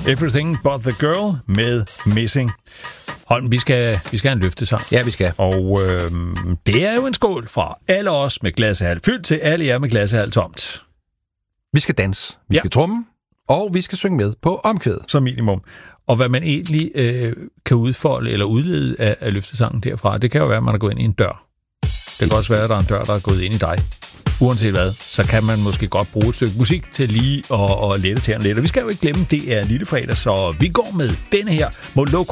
Everything But The Girl med Missing. Holm, vi skal have en løftesang. Ja, vi skal. Og det er jo en skål fra alle os med glasset halvt fyldt til alle jer med glasset halvt tomt. Vi skal danse, vi skal tromme, og vi skal synge med på omkvædet. Som minimum. Og hvad man egentlig kan udfolde eller udlede af løftesangen derfra, det kan jo være, at man har gået ind i en dør. Det kan også være, at der er en dør, der er gået ind i dig. Uanset hvad, så kan man måske godt bruge et stykke musik til lige at lette tæerne lidt. Og vi skal jo ikke glemme, det er lille fredag, så vi går med denne her Moloko